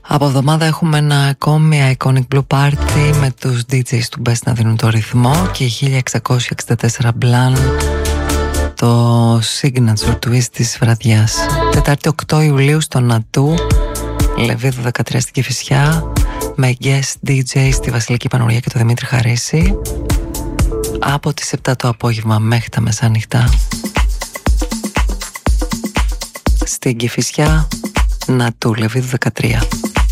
Από εβδομάδα έχουμε ένα ακόμη Iconic Blue Party με τους DJs του Best να δίνουν το ρυθμό και 1664 Blanc το signature twist της βραδιάς. Τετάρτη 8 Ιουλίου στο Νατού, Λεβίδου 13 στην Κηφισιά, με guest DJ στη Βασιλική Πανουργία και το Δημήτρη Χαρίση από τις 7 το απόγευμα μέχρι τα μεσάνυχτα. Στην Κηφισιά, Νατού, Λεβίδου 13.